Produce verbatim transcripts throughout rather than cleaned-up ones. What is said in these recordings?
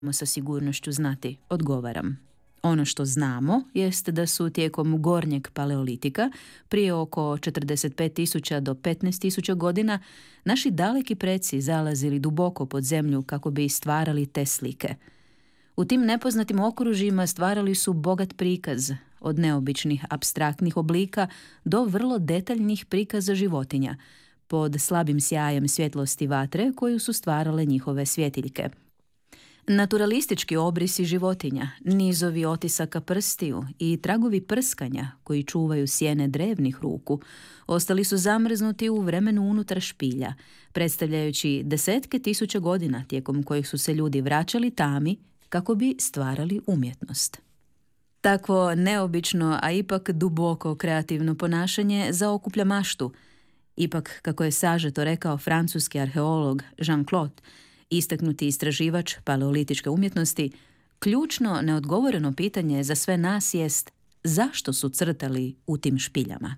sa sigurnošću znati, odgovaram. Ono što znamo jest da su tijekom gornjeg paleolitika, prije oko četrdeset pet tisuća do petnaest tisuća godina, naši daleki preci zalazili duboko pod zemlju kako bi stvarali te slike. U tim nepoznatim okružjima stvarali su bogat prikaz, od neobičnih apstraktnih oblika do vrlo detaljnih prikaza životinja, pod slabim sjajem svjetlosti vatre koju su stvarale njihove svjetiljke. Naturalistički obrisi životinja, nizovi otisaka prstiju i tragovi prskanja koji čuvaju sjene drevnih ruku, ostali su zamrznuti u vremenu unutar špilja, predstavljajući desetke tisuća godina tijekom kojih su se ljudi vraćali tami kako bi stvarali umjetnost. Takvo neobično, a ipak duboko kreativno ponašanje zaokuplja maštu. Ipak, kako je sažeto rekao francuski arheolog Jean-Claude, istaknuti istraživač paleolitičke umjetnosti, ključno neodgovoreno pitanje za sve nas jest zašto su crtali u tim špiljama.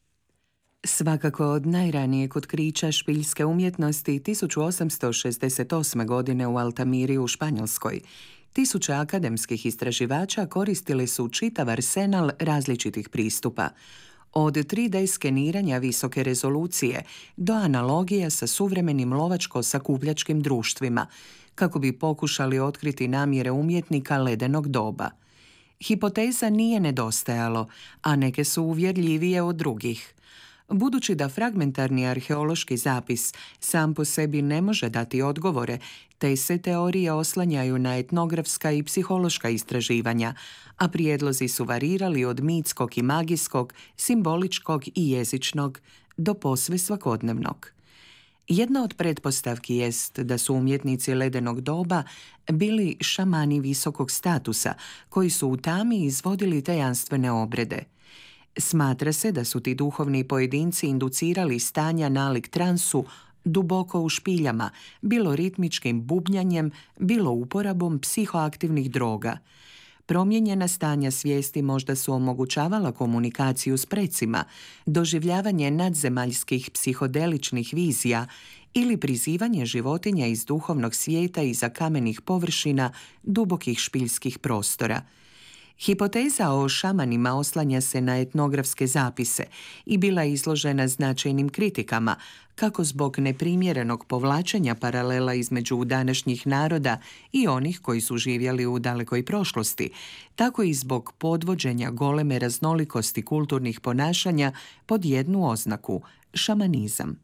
Svakako od najranijeg otkrića špiljske umjetnosti tisuću osamsto šezdeset osme. godine u Altamiri u Španjolskoj, tisuće akademskih istraživača koristili su čitav arsenal različitih pristupa, od tri D skeniranja visoke rezolucije do analogija sa suvremenim lovačko-sakupljačkim društvima, kako bi pokušali otkriti namjere umjetnika ledenog doba. Hipoteza nije nedostajalo, a neke su uvjerljivije od drugih. Budući da fragmentarni arheološki zapis sam po sebi ne može dati odgovore, te se teorije oslanjaju na etnografska i psihološka istraživanja, a prijedlozi su varirali od mitskog i magijskog, simboličkog i jezičnog do posve svakodnevnog. Jedna od pretpostavki jest da su umjetnici ledenog doba bili šamani visokog statusa, koji su u tami izvodili tajanstvene obrede. Smatra se da su ti duhovni pojedinci inducirali stanja nalik transu duboko u špiljama, bilo ritmičkim bubnjanjem, bilo uporabom psihoaktivnih droga. Promijenjena stanja svijesti možda su omogućavala komunikaciju s precima, doživljavanje nadzemaljskih psihodeličnih vizija ili prizivanje životinja iz duhovnog svijeta iza kamenih površina dubokih špiljskih prostora. Hipoteza o šamanima oslanja se na etnografske zapise i bila izložena značajnim kritikama, kako zbog neprimjerenog povlačenja paralela između današnjih naroda i onih koji su živjeli u dalekoj prošlosti, tako i zbog podvođenja goleme raznolikosti kulturnih ponašanja pod jednu oznaku – šamanizam.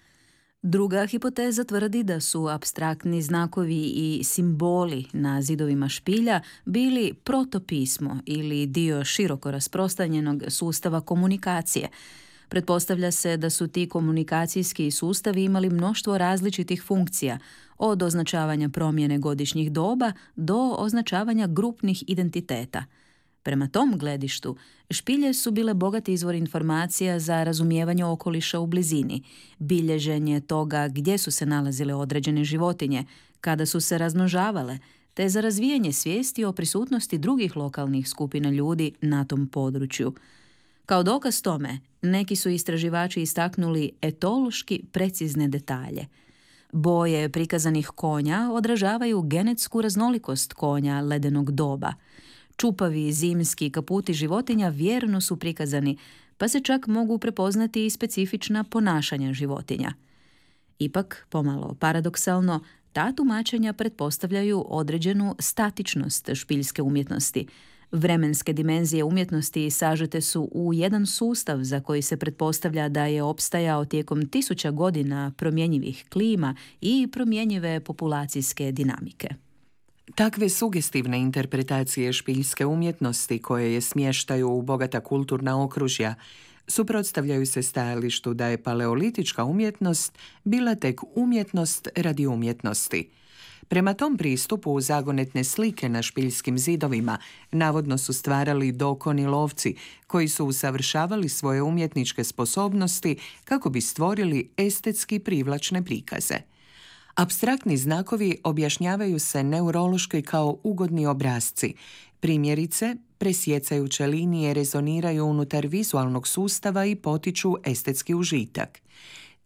Druga hipoteza tvrdi da su apstraktni znakovi i simboli na zidovima špilja bili protopismo ili dio široko rasprostranjenog sustava komunikacije. Pretpostavlja se da su ti komunikacijski sustavi imali mnoštvo različitih funkcija, od označavanja promjene godišnjih doba do označavanja grupnih identiteta. Prema tom gledištu, špilje su bile bogati izvor informacija za razumijevanje okoliša u blizini, bilježenje toga gdje su se nalazile određene životinje, kada su se razmnožavale, te za razvijanje svijesti o prisutnosti drugih lokalnih skupina ljudi na tom području. Kao dokaz tome, neki su istraživači istaknuli etološki precizne detalje. Boje prikazanih konja odražavaju genetsku raznolikost konja ledenog doba. Čupavi zimski kaputi životinja vjerno su prikazani, pa se čak mogu prepoznati i specifična ponašanja životinja. Ipak, pomalo paradoksalno, ta tumačenja pretpostavljaju određenu statičnost špiljske umjetnosti. Vremenske dimenzije umjetnosti sažete su u jedan sustav za koji se pretpostavlja da je opstajao tijekom tisuća godina promjenjivih klima i promjenjive populacijske dinamike. Takve sugestivne interpretacije špiljske umjetnosti koje je smještaju u bogata kulturna okružja suprotstavljaju se stajalištu da je paleolitička umjetnost bila tek umjetnost radi umjetnosti. Prema tom pristupu zagonetne slike na špiljskim zidovima navodno su stvarali dokoni lovci koji su usavršavali svoje umjetničke sposobnosti kako bi stvorili estetski privlačne prikaze. Apstraktni znakovi objašnjavaju se neurološki kao ugodni obrasci. Primjerice, presjecajuće linije rezoniraju unutar vizualnog sustava i potiču estetski užitak.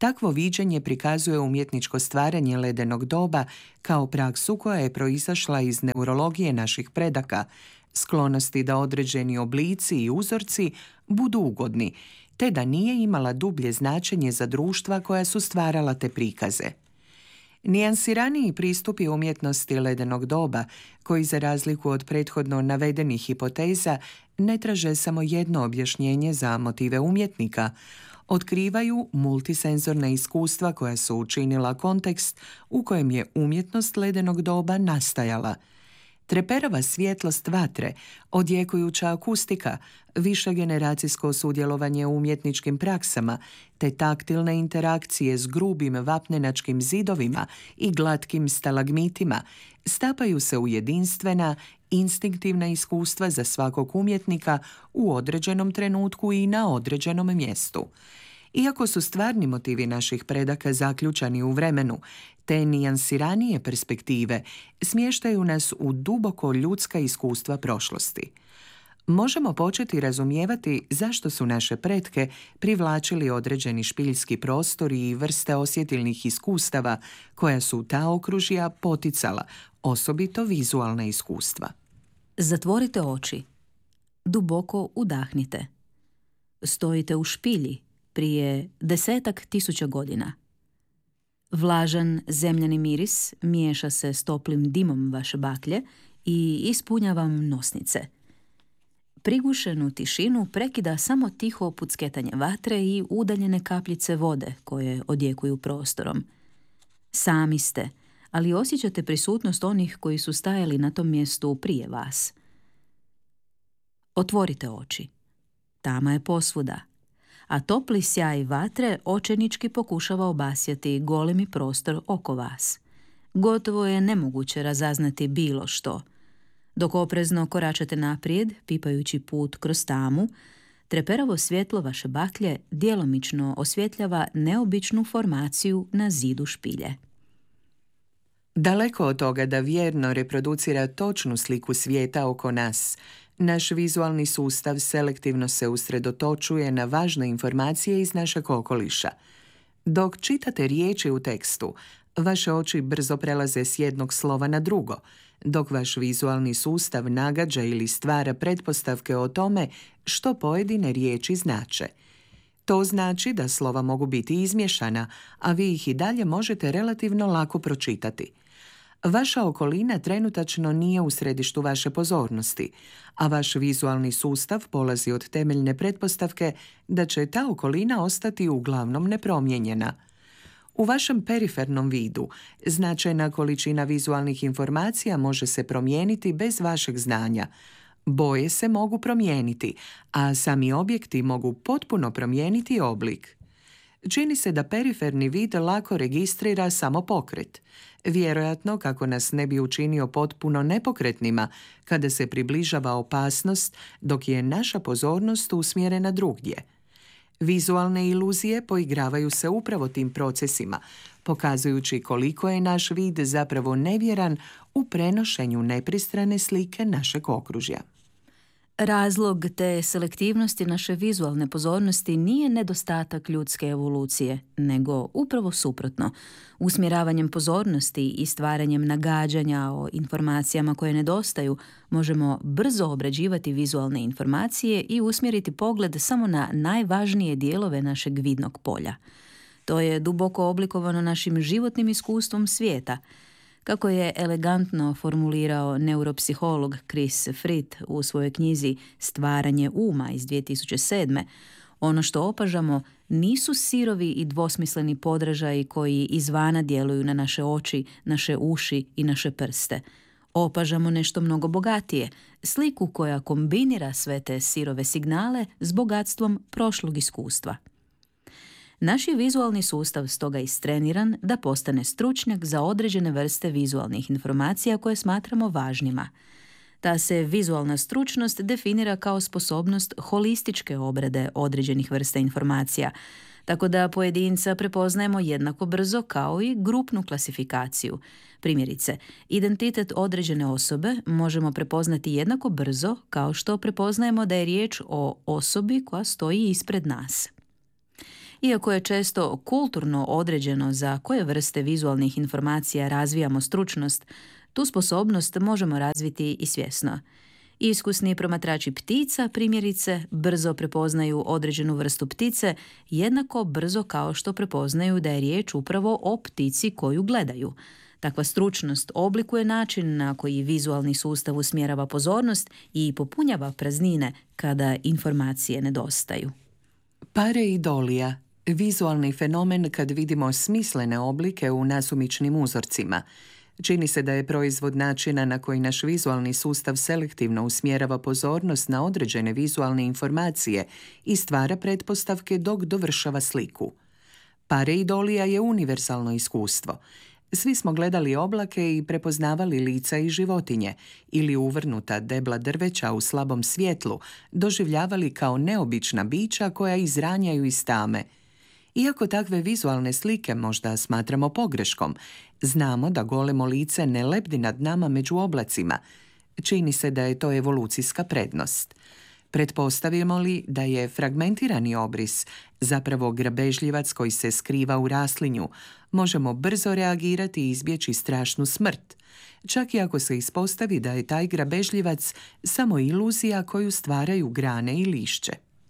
Takvo viđenje prikazuje umjetničko stvaranje ledenog doba kao praksu koja je proizašla iz neurologije naših predaka, sklonosti da određeni oblici i uzorci budu ugodni, te da nije imala dublje značenje za društva koja su stvarala te prikaze. Nijansiraniji pristupi umjetnosti ledenog doba, koji za razliku od prethodno navedenih hipoteza ne traže samo jedno objašnjenje za motive umjetnika, otkrivaju multisenzorna iskustva koja su učinila kontekst u kojem je umjetnost ledenog doba nastajala. Treperova svjetlost vatre, odjekujuća akustika, višegeneracijsko sudjelovanje u umjetničkim praksama, te taktilne interakcije s grubim vapnenačkim zidovima i glatkim stalagmitima stapaju se u jedinstvena, instinktivna iskustva za svakog umjetnika u određenom trenutku i na određenom mjestu. Iako su stvarni motivi naših predaka zaključani u vremenu, te nijansiranije perspektive smještaju nas u duboko ljudska iskustva prošlosti. Možemo početi razumijevati zašto su naše pretke privlačili određeni špiljski prostori i vrste osjetilnih iskustava koja su ta okružja poticala, osobito vizualna iskustva. Zatvorite oči. Duboko udahnite. Stojite u špilji prije desetak tisuća godina. Vlažan zemljani miris miješa se s toplim dimom vaše baklje i ispunjava vam nosnice. Prigušenu tišinu prekida samo tiho pucketanje vatre i udaljene kapljice vode koje odjekuju prostorom. Sami ste, ali osjećate prisutnost onih koji su stajali na tom mjestu prije vas. Otvorite oči. Tama je posvuda, a topli sjaj vatre očajnički pokušava obasjati golemi prostor oko vas. Gotovo je nemoguće razaznati bilo što. Dok oprezno koračate naprijed, pipajući put kroz tamu, treperovo svjetlo vaše baklje djelomično osvjetljava neobičnu formaciju na zidu špilje. Daleko od toga da vjerno reproducira točnu sliku svijeta oko nas, naš vizualni sustav selektivno se usredotočuje na važne informacije iz našeg okoliša. Dok čitate riječi u tekstu, vaše oči brzo prelaze s jednog slova na drugo, dok vaš vizualni sustav nagađa ili stvara pretpostavke o tome što pojedine riječi znače. To znači da slova mogu biti izmiješana, a vi ih i dalje možete relativno lako pročitati. Vaša okolina trenutačno nije u središtu vaše pozornosti, a vaš vizualni sustav polazi od temeljne pretpostavke da će ta okolina ostati uglavnom nepromijenjena. U vašem perifernom vidu značajna količina vizualnih informacija može se promijeniti bez vašeg znanja. Boje se mogu promijeniti, a sami objekti mogu potpuno promijeniti oblik. Čini se da periferni vid lako registrira samo pokret, vjerojatno kako nas ne bi učinio potpuno nepokretnima kada se približava opasnost, dok je naša pozornost usmjerena drugdje. Vizualne iluzije poigravaju se upravo tim procesima, pokazujući koliko je naš vid zapravo nevjeran u prenošenju nepristrane slike našeg okružja. Razlog te selektivnosti naše vizualne pozornosti nije nedostatak ljudske evolucije, nego upravo suprotno. Usmjeravanjem pozornosti i stvaranjem nagađanja o informacijama koje nedostaju, možemo brzo obrađivati vizualne informacije i usmjeriti pogled samo na najvažnije dijelove našeg vidnog polja. To je duboko oblikovano našim životnim iskustvom svijeta. Kako je elegantno formulirao neuropsiholog Chris Fritt u svojoj knjizi Stvaranje uma iz dvije tisuće sedme, ono što opažamo nisu sirovi i dvosmisleni podražaji koji izvana djeluju na naše oči, naše uši i naše prste. Opažamo nešto mnogo bogatije, sliku koja kombinira sve te sirove signale s bogatstvom prošlog iskustva. Naš je vizualni sustav stoga istreniran da postane stručnjak za određene vrste vizualnih informacija koje smatramo važnima. Ta se vizualna stručnost definira kao sposobnost holističke obrade određenih vrsta informacija, tako da pojedinca prepoznajemo jednako brzo kao i grupnu klasifikaciju. Primjerice, identitet određene osobe možemo prepoznati jednako brzo kao što prepoznajemo da je riječ o osobi koja stoji ispred nas. Iako je često kulturno određeno za koje vrste vizualnih informacija razvijamo stručnost, tu sposobnost možemo razviti i svjesno. Iskusni promatrači ptica, primjerice, brzo prepoznaju određenu vrstu ptice, jednako brzo kao što prepoznaju da je riječ upravo o ptici koju gledaju. Takva stručnost oblikuje način na koji vizualni sustav usmjerava pozornost i popunjava praznine kada informacije nedostaju. Pareidolija, vizualni fenomen kad vidimo smislene oblike u nasumičnim uzorcima. Čini se da je proizvod načina na koji naš vizualni sustav selektivno usmjerava pozornost na određene vizualne informacije i stvara pretpostavke dok dovršava sliku. Pareidolija je univerzalno iskustvo. Svi smo gledali oblake i prepoznavali lica i životinje ili uvrnuta debla drveća u slabom svjetlu doživljavali kao neobična bića koja izranjaju iz tame. Iako takve vizualne slike možda smatramo pogreškom, znamo da golemo lice ne lebdi nad nama među oblacima. Čini se da je to evolucijska prednost. Pretpostavimo li da je fragmentirani obris zapravo grabežljivac koji se skriva u raslinju, možemo brzo reagirati i izbjeći strašnu smrt, čak i ako se ispostavi da je taj grabežljivac samo iluzija koju stvaraju grane i lišće.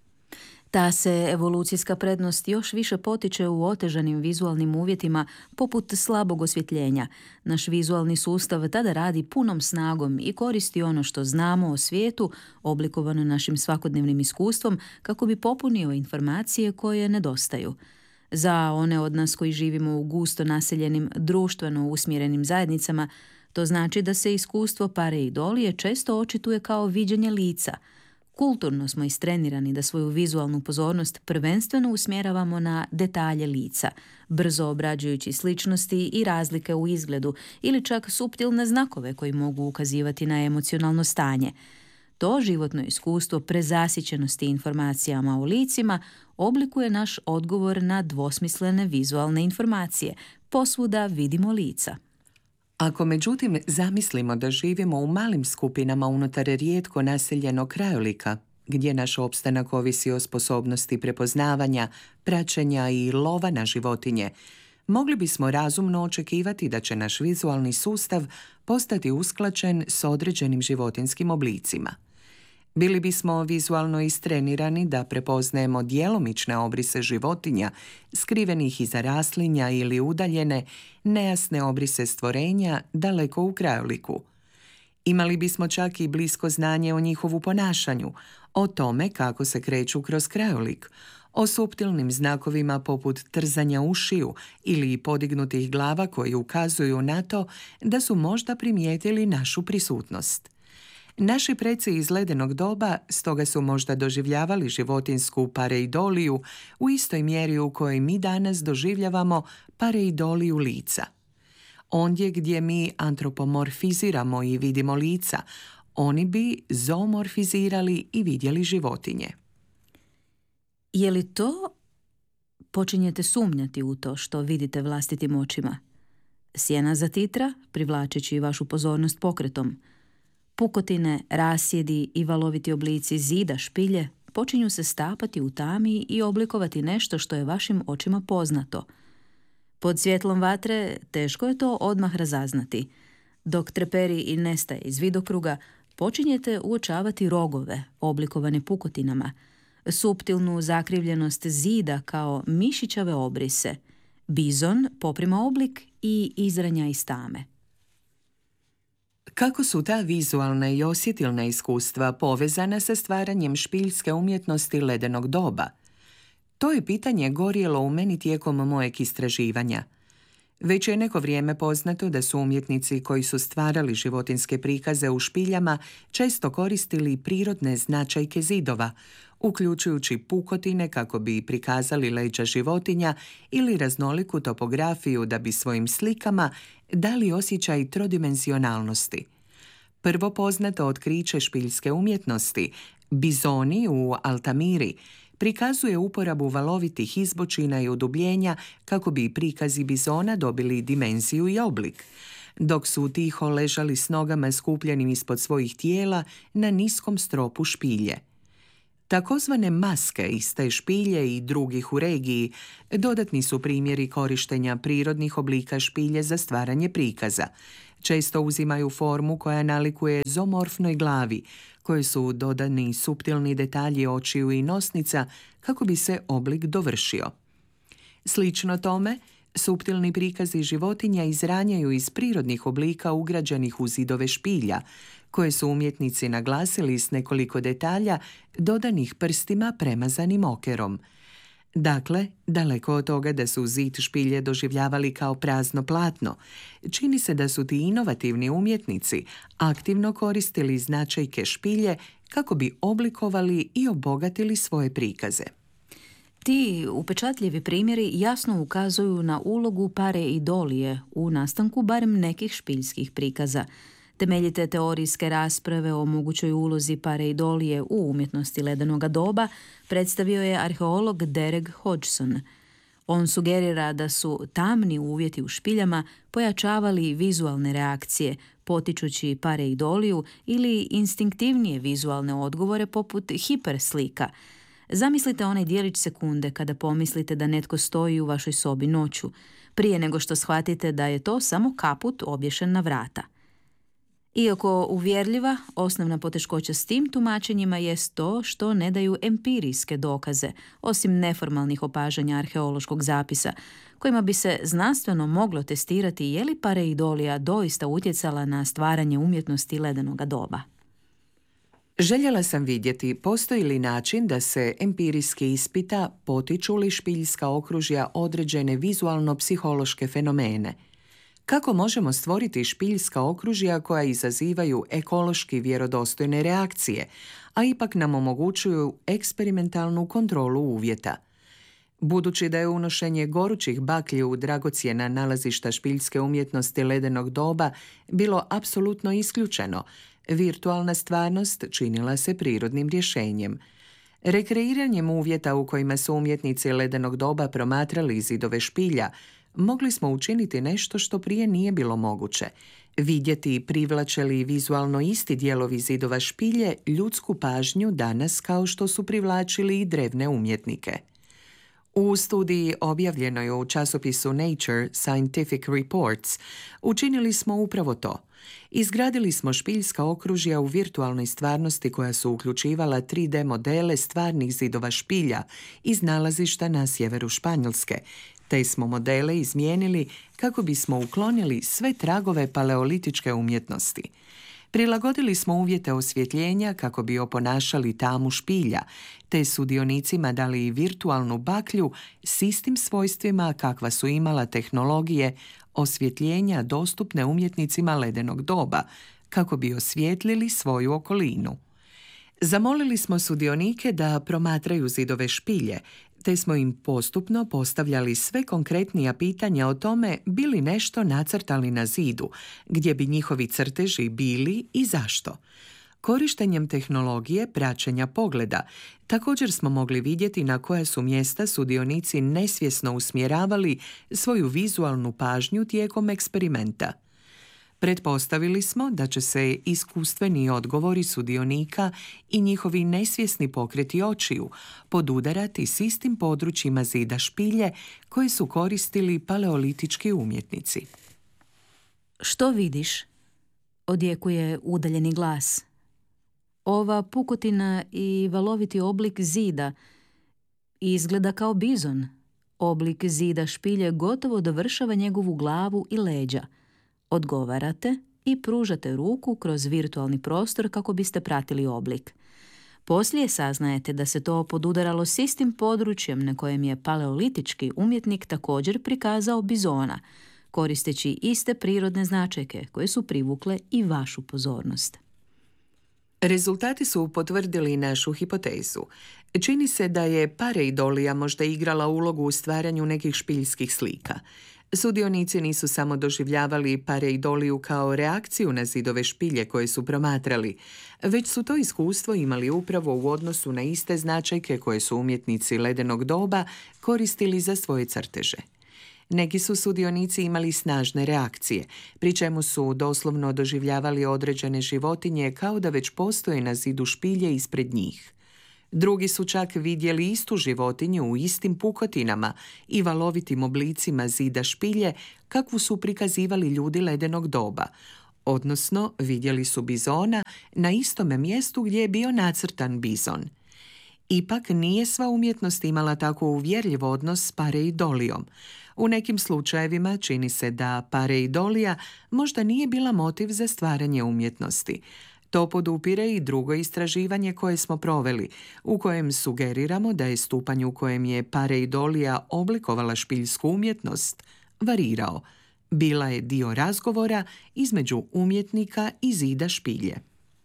Ta se evolucijska prednost još više potiče u otežanim vizualnim uvjetima poput slabog osvjetljenja. Naš vizualni sustav tada radi punom snagom i koristi ono što znamo o svijetu, oblikovano našim svakodnevnim iskustvom, kako bi popunio informacije koje nedostaju. Za one od nas koji živimo u gusto naseljenim, društveno usmjerenim zajednicama, to znači da se iskustvo pareidolije često očituje kao viđenje lica. Kulturno smo istrenirani da svoju vizualnu pozornost prvenstveno usmjeravamo na detalje lica, brzo obrađujući sličnosti i razlike u izgledu ili čak suptilne znakove koji mogu ukazivati na emocionalno stanje. To životno iskustvo prezasićenosti informacijama o licima oblikuje naš odgovor na dvosmislene vizualne informacije. Posvuda vidimo lica. Ako međutim zamislimo da živimo u malim skupinama unutar rijetko naseljenog krajolika, gdje naš opstanak ovisi o sposobnosti prepoznavanja, praćenja i lova na životinje, mogli bismo razumno očekivati da će naš vizualni sustav postati usklađen s određenim životinjskim oblicima. Bili bismo vizualno istrenirani da prepoznajemo djelomične obrise životinja, skrivenih iza raslinja ili udaljene, nejasne obrise stvorenja daleko u krajoliku. Imali bismo čak i blisko znanje o njihovu ponašanju, o tome kako se kreću kroz krajolik, o suptilnim znakovima poput trzanja ušiju ili podignutih glava koji ukazuju na to da su možda primijetili našu prisutnost. Naši preci iz ledenog doba stoga su možda doživljavali životinsku pareidoliju u istoj mjeri u kojoj mi danas doživljavamo pareidoliju lica. Ondje gdje mi antropomorfiziramo i vidimo lica, oni bi zoomorfizirali i vidjeli životinje. Je li to? Počinjete sumnjati u to što vidite vlastitim očima. Sjena zatitra, privlačeći vašu pozornost pokretom. Pukotine, rasjedi i valoviti oblici zida špilje počinju se stapati u tami i oblikovati nešto što je vašim očima poznato. Pod svjetlom vatre teško je to odmah razaznati. Dok treperi i nestaje iz vidokruga, počinjete uočavati rogove oblikovane pukotinama, suptilnu zakrivljenost zida kao mišićave obrise. Bizon poprima oblik i izranja iz tame. Kako su ta vizualna i osjetilna iskustva povezana sa stvaranjem špiljske umjetnosti ledenog doba? To je pitanje gorjelo u meni tijekom mojeg istraživanja. Već je neko vrijeme poznato da su umjetnici koji su stvarali životinjske prikaze u špiljama često koristili prirodne značajke zidova, uključujući pukotine kako bi prikazali leđa životinja ili raznoliku topografiju da bi svojim slikama dali osjećaj trodimenzionalnosti. Prvo poznato otkriće špiljske umjetnosti, bizoni u Altamiri, prikazuje uporabu valovitih izbočina i udubljenja kako bi prikazi bizona dobili dimenziju i oblik, dok su tiho ležali s nogama skupljenim ispod svojih tijela na niskom stropu špilje. Takozvane maske iz te špilje i drugih u regiji dodatni su primjeri korištenja prirodnih oblika špilje za stvaranje prikaza. Često uzimaju formu koja nalikuje zoomorfnoj glavi, kojoj su dodani suptilni detalji očiju i nosnica kako bi se oblik dovršio. Slično tome, suptilni prikazi životinja izranjaju iz prirodnih oblika ugrađenih u zidove špilja, koje su umjetnici naglasili s nekoliko detalja dodanih prstima premazanim okerom. Dakle, daleko od toga da su zid špilje doživljavali kao prazno platno, čini se da su ti inovativni umjetnici aktivno koristili značajke špilje kako bi oblikovali i obogatili svoje prikaze. Ti upečatljivi primjeri jasno ukazuju na ulogu pareidolije u nastanku barem nekih špiljskih prikaza. Temeljite teorijske rasprave o mogućoj ulozi pareidolije u umjetnosti ledenog doba predstavio je arheolog Derek Hodgson. On sugerira da su tamni uvjeti u špiljama pojačavali vizualne reakcije, potičući pareidoliju ili instinktivnije vizualne odgovore poput hiperslika. Zamislite onaj dijelić sekunde kada pomislite da netko stoji u vašoj sobi noću, prije nego što shvatite da je to samo kaput obješen na vrata. Iako uvjerljiva, osnovna poteškoća s tim tumačenjima jest to što ne daju empirijske dokaze, osim neformalnih opažanja arheološkog zapisa, kojima bi se znanstveno moglo testirati je li pareidolija doista utjecala na stvaranje umjetnosti ledenog doba. Željela sam vidjeti postoji li način da se empirijski ispita potiču li špiljska okružja određene vizualno-psihološke fenomene. Kako možemo stvoriti špiljska okružja koja izazivaju ekološki vjerodostojne reakcije, a ipak nam omogućuju eksperimentalnu kontrolu uvjeta? Budući da je unošenje gorućih baklji u dragocjena nalazišta špiljske umjetnosti ledenog doba bilo apsolutno isključeno, virtualna stvarnost činila se prirodnim rješenjem. Rekreiranjem uvjeta u kojima su umjetnici ledenog doba promatrali zidove špilja, mogli smo učiniti nešto što prije nije bilo moguće. Vidjeti privlače li vizualno isti dijelovi zidova špilje ljudsku pažnju danas kao što su privlačili i drevne umjetnike. U studiji objavljenoj u časopisu Nature Scientific Reports učinili smo upravo to. Izgradili smo špiljska okružja u virtualnoj stvarnosti koja su uključivala tri D modele stvarnih zidova špilja iz nalazišta na sjeveru Španjolske, te smo modele izmijenili kako bismo uklonili sve tragove paleolitičke umjetnosti. Prilagodili smo uvjete osvjetljenja kako bi oponašali tamu špilja, te sudionicima dali i virtualnu baklju s istim svojstvima kakva su imala tehnologije osvjetljenja dostupne umjetnicima ledenog doba, kako bi osvijetlili svoju okolinu. Zamolili smo sudionike da promatraju zidove špilje, te smo im postupno postavljali sve konkretnija pitanja o tome bi li nešto nacrtali na zidu, gdje bi njihovi crteži bili i zašto. Korištenjem tehnologije praćenja pogleda također smo mogli vidjeti na koja su mjesta sudionici nesvjesno usmjeravali svoju vizualnu pažnju tijekom eksperimenta. Pretpostavili smo da će se iskustveni odgovori sudionika i njihovi nesvjesni pokreti očiju podudarati s istim područjima zida špilje koje su koristili paleolitički umjetnici. Što vidiš? Odjekuje udaljeni glas. Ova pukotina i valoviti oblik zida izgleda kao bizon. Oblik zida špilje gotovo dovršava njegovu glavu i leđa. Odgovarate i pružate ruku kroz virtualni prostor kako biste pratili oblik. Poslije saznajete da se to podudaralo s istim područjem na kojem je paleolitički umjetnik također prikazao bizona, koristeći iste prirodne značajke koje su privukle i vašu pozornost. Rezultati su potvrdili našu hipotezu. Čini se da je pareidolija možda igrala ulogu u stvaranju nekih špiljskih slika. Sudionici nisu samo doživljavali pareidoliju kao reakciju na zidove špilje koje su promatrali, već su to iskustvo imali upravo u odnosu na iste značajke koje su umjetnici ledenog doba koristili za svoje crteže. Neki su sudionici imali snažne reakcije, pri čemu su doslovno doživljavali određene životinje kao da već postoje na zidu špilje ispred njih. Drugi su čak vidjeli istu životinju u istim pukotinama i valovitim oblicima zida špilje kakvu su prikazivali ljudi ledenog doba, odnosno vidjeli su bizona na istome mjestu gdje je bio nacrtan bizon. Ipak nije sva umjetnost imala tako uvjerljiv odnos s pareidolijom. U nekim slučajevima čini se da pareidolija možda nije bila motiv za stvaranje umjetnosti. To podupire i drugo istraživanje koje smo proveli, u kojem sugeriramo da je stupanj u kojem je pareidolija oblikovala špiljsku umjetnost varirao. Bila je dio razgovora između umjetnika i zida špilje.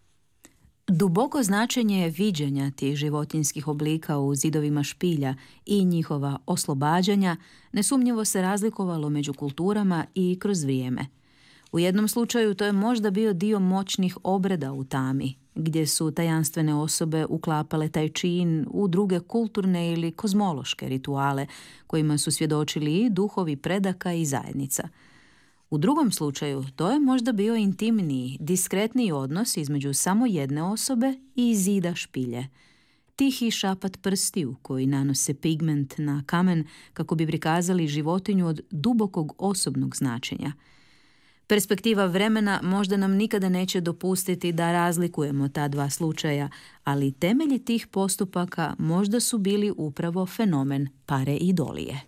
Duboko značenje viđenja tih životinjskih oblika u zidovima špilja i njihova oslobađanja nesumnjivo se razlikovalo među kulturama i kroz vrijeme. U jednom slučaju to je možda bio dio moćnih obreda u tami, gdje su tajanstvene osobe uklapale taj čin u druge kulturne ili kozmološke rituale, kojima su svjedočili i duhovi predaka i zajednica. U drugom slučaju to je možda bio intimniji, diskretniji odnos između samo jedne osobe i zida špilje. Tihi šapat prstiju koji nanose pigment na kamen kako bi prikazali životinju od dubokog osobnog značenja. Perspektiva vremena možda nam nikada neće dopustiti da razlikujemo ta dva slučaja, ali temelji tih postupaka možda su bili upravo fenomen pareidolije.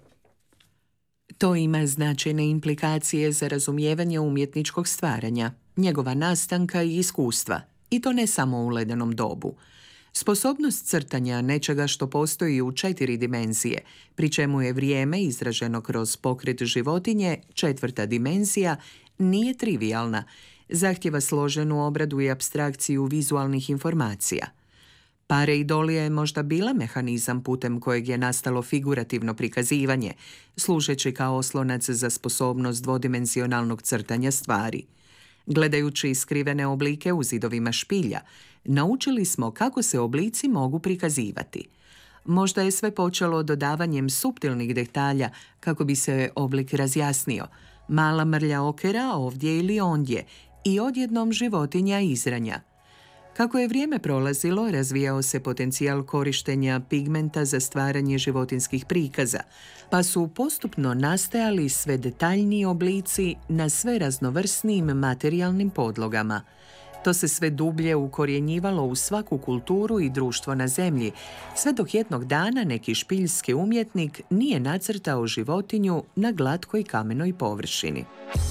To ima značajne implikacije za razumijevanje umjetničkog stvaranja, njegova nastanka i iskustva, i to ne samo u ledenom dobu. Sposobnost crtanja nečega što postoji u četiri dimenzije, pri čemu je vrijeme izraženo kroz pokret životinje, četvrta dimenzija, nije trivijalna, zahtjeva složenu obradu i apstrakciju vizualnih informacija. Pareidolija je možda bila mehanizam putem kojeg je nastalo figurativno prikazivanje, služeći kao oslonac za sposobnost dvodimenzionalnog crtanja stvari. Gledajući skrivene oblike u zidovima špilja, naučili smo kako se oblici mogu prikazivati. Možda je sve počelo dodavanjem suptilnih detalja kako bi se oblik razjasnio. Mala mrlja okera ovdje ili ondje i odjednom životinja izranja. Kako je vrijeme prolazilo, razvijao se potencijal korištenja pigmenta za stvaranje životinskih prikaza, pa su postupno nastajali sve detaljniji oblici na sve raznovrsnijim materijalnim podlogama. To se sve dublje ukorjenjivalo u svaku kulturu i društvo na zemlji, sve dok jednog dana neki špiljski umjetnik nije nacrtao životinju na glatkoj kamenoj površini.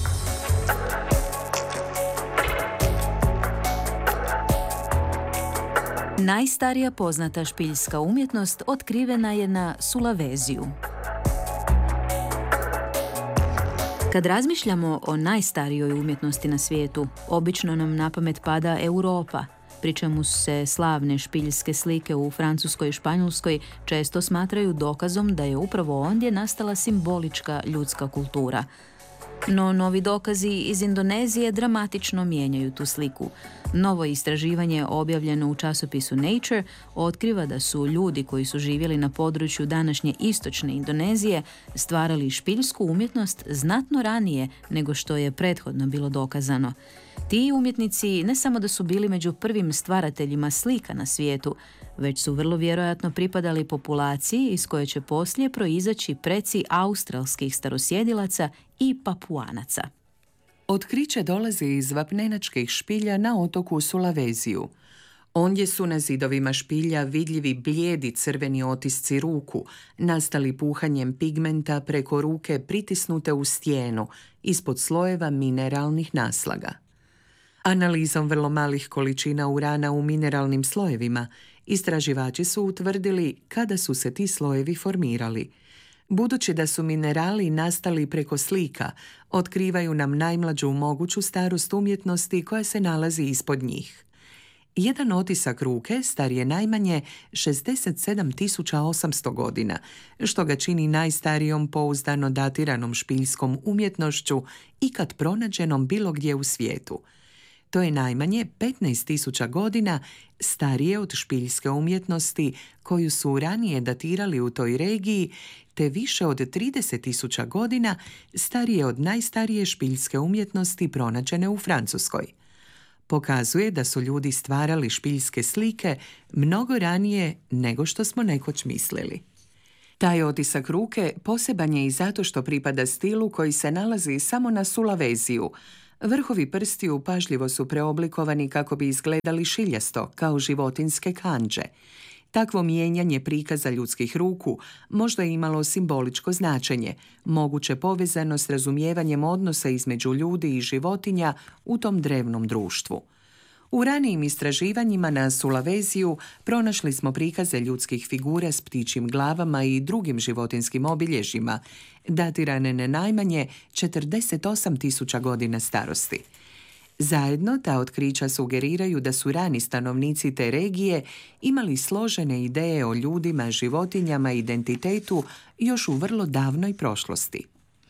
Najstarija poznata špiljska umjetnost otkrivena je na Sulaveziju. Kad razmišljamo o najstarijoj umjetnosti na svijetu, obično nam na pamet pada Europa, pri čemu se slavne špiljske slike u Francuskoj i Španjolskoj često smatraju dokazom da je upravo ondje nastala simbolička ljudska kultura. No novi dokazi iz Indonezije dramatično mijenjaju tu sliku. Novo istraživanje objavljeno u časopisu Nature otkriva da su ljudi koji su živjeli na području današnje istočne Indonezije stvarali špiljsku umjetnost znatno ranije nego što je prethodno bilo dokazano. Ti umjetnici ne samo da su bili među prvim stvarateljima slika na svijetu, već su vrlo vjerojatno pripadali populaciji iz koje će poslije proizaći preci australskih starosjedilaca i papuanaca. Otkriće dolazi iz vapnenačkih špilja na otoku Sulaveziju. Ondje su na zidovima špilja vidljivi blijedi crveni otisci ruku, nastali puhanjem pigmenta preko ruke pritisnute u stijenu, ispod slojeva mineralnih naslaga. Analizom vrlo malih količina urana u mineralnim slojevima, istraživači su utvrdili kada su se ti slojevi formirali. Budući da su minerali nastali preko slika, otkrivaju nam najmlađu moguću starost umjetnosti koja se nalazi ispod njih. Jedan otisak ruke star je najmanje šezdeset sedam tisuća osamsto godina, što ga čini najstarijom pouzdano datiranom špiljskom umjetnošću ikad pronađenom bilo gdje u svijetu. To je najmanje petnaest tisuća godina starije od špiljske umjetnosti koju su ranije datirali u toj regiji, te više od trideset tisuća godina starije od najstarije špiljske umjetnosti pronađene u Francuskoj. pokazuje da su ljudi stvarali špiljske slike mnogo ranije nego što smo nekoć mislili. Taj otisak ruke poseban je i zato što pripada stilu koji se nalazi samo na Sulaveziju. Vrhovi prstiju pažljivo su preoblikovani kako bi izgledali šiljasto, kao životinjske kandže. Takvo mijenjanje prikaza ljudskih ruku možda je imalo simboličko značenje, moguće povezano s razumijevanjem odnosa između ljudi i životinja u tom drevnom društvu. U ranijim istraživanjima na Sulaveziju pronašli smo prikaze ljudskih figura s ptičjim glavama i drugim životinskim obilježjima, datirane ne najmanje četrdeset osam tisuća godina starosti. Zajedno ta otkrića sugeriraju da su rani stanovnici te regije imali složene ideje o ljudima, životinjama i identitetu još u vrlo davnoj prošlosti.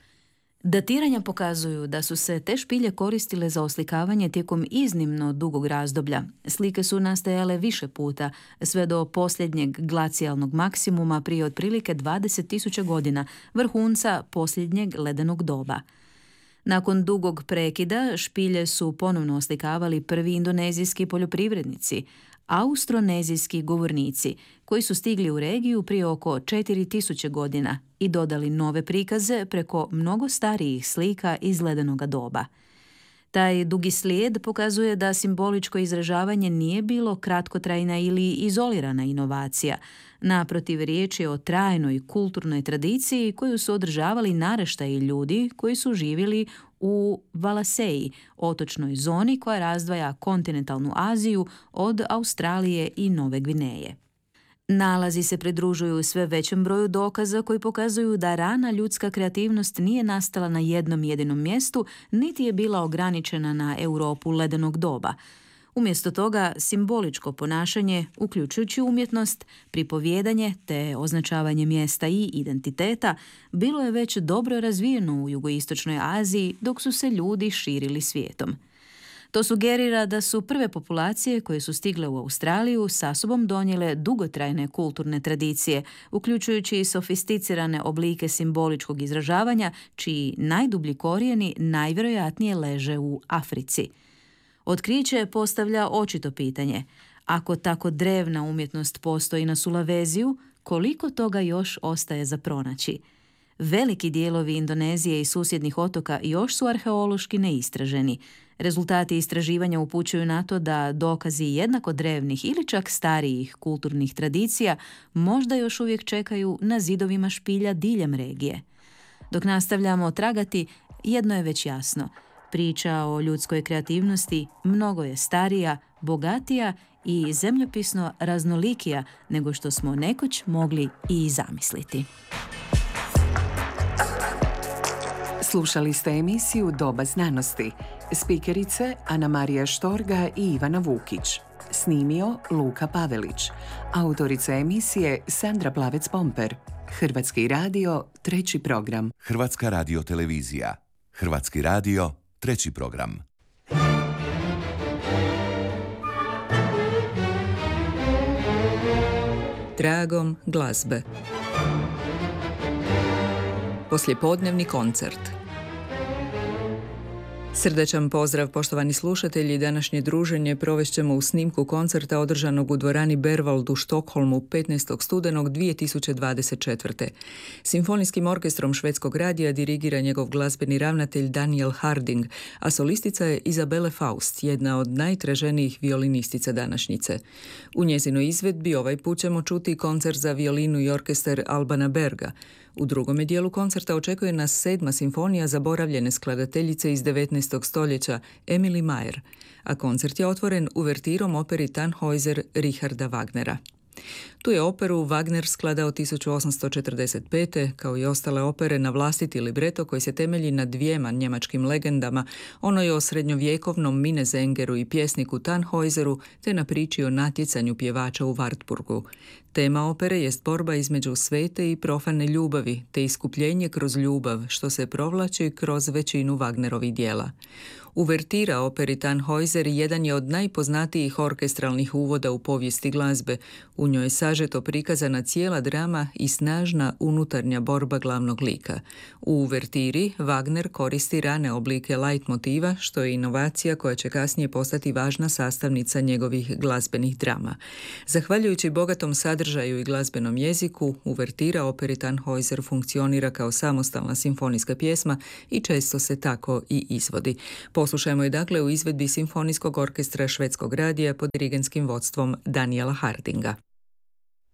Datiranja pokazuju da su se te špilje koristile za oslikavanje tijekom iznimno dugog razdoblja. Slike su nastajale više puta, sve do posljednjeg glacijalnog maksimuma prije otprilike dvadeset tisuća godina, vrhunca posljednjeg ledenog doba. Nakon dugog prekida špilje su ponovno oslikavali prvi indonezijski poljoprivrednici, austronezijski govornici, koji su stigli u regiju prije oko četiri tisuće godina i dodali nove prikaze preko mnogo starijih slika iz ledenoga doba. Taj dugi slijed pokazuje da simboličko izražavanje nije bilo kratkotrajna ili izolirana inovacija. Naprotiv, riječ je o trajnoj kulturnoj tradiciji koju su održavali naraštaji ljudi koji su živjeli u Valaseji, otočnoj zoni koja razdvaja kontinentalnu Aziju od Australije i Nove Gvineje. Nalazi se pridružuju sve većem broju dokaza koji pokazuju da rana ljudska kreativnost nije nastala na jednom jedinom mjestu, niti je bila ograničena na Europu ledenog doba. Umjesto toga, simboličko ponašanje, uključujući umjetnost, pripovijedanje te označavanje mjesta i identiteta, bilo je već dobro razvijeno u jugoistočnoj Aziji dok su se ljudi širili svijetom. To sugerira da su prve populacije koje su stigle u Australiju sa sobom donijele dugotrajne kulturne tradicije, uključujući i sofisticirane oblike simboličkog izražavanja, čiji najdublji korijeni najvjerojatnije leže u Africi. Otkriće postavlja očito pitanje: ako tako drevna umjetnost postoji na Sulaveziju, koliko toga još ostaje za pronaći? Veliki dijelovi Indonezije i susjednih otoka još su arheološki neistraženi. Rezultati istraživanja upućuju na to da dokazi jednako drevnih ili čak starijih kulturnih tradicija možda još uvijek čekaju na zidovima špilja diljem regije. Dok nastavljamo tragati, jedno je već jasno. Priča o ljudskoj kreativnosti mnogo je starija, bogatija i zemljopisno raznolikija nego što smo nekoć mogli i zamisliti. Slušali ste emisiju Doba znanosti. Spikerice Ana Marija Štorga i Ivana Vukić. Snimio Luka Pavelić. Autorica emisije Sandra Plavec-Pomper. Hrvatski radio, treći program. Hrvatska radiotelevizija. Hrvatski radio, treći program. Tragom glazbe. Poslijepodnevni koncert. Srdačan pozdrav, poštovani slušatelji. Današnje druženje provest ćemo u snimku koncerta održanog u dvorani Berwald u Štokholmu petnaestog studenog dvije tisuće dvadeset četvrte. Simfonijskim orkestrom Švedskog radija dirigira njegov glazbeni ravnatelj Daniel Harding, a solistica je Isabelle Faust, jedna od najtraženijih violinistica današnjice. U njezinoj izvedbi ovaj put ćemo čuti koncert za violinu i orkestar Albana Berga. U drugome dijelu koncerta očekuje nas sedma simfonija zaboravljene skladateljice iz devetnaestog stoljeća Emily Mayer, a koncert je otvoren uvertirom operi Tannhäuser Richarda Wagnera. Tu je operu Wagner skladao tisuću osamsto četrdeset pete kao i ostale opere na vlastiti libreto koji se temelji na dvijema njemačkim legendama, onoj o srednjovjekovnom Minnesengeru i pjesniku Tannhäuseru, te na priči o natjecanju pjevača u Wartburgu. Tema opere jest borba između svete i profane ljubavi, te iskupljenje kroz ljubav, što se provlači kroz većinu Wagnerovih dijela. Uvertira operi Tannhäuser jedan je od najpoznatijih orkestralnih uvoda u povijesti glazbe. U njoj je sažeto prikazana cijela drama i snažna unutarnja borba glavnog lika. U uvertiri Wagner koristi rane oblike leitmotiva, što je inovacija koja će kasnije postati važna sastavnica njegovih glazbenih drama. Zahvaljujući bogatom sadržaju i glazbenom jeziku, uvertira operi Tannhäuser funkcionira kao samostalna simfonijska pjesma i često se tako i izvodi. Poslušajmo je dakle u izvedbi Simfonijskog orkestra Švedskog radija pod dirigentskim vodstvom Daniela Hardinga.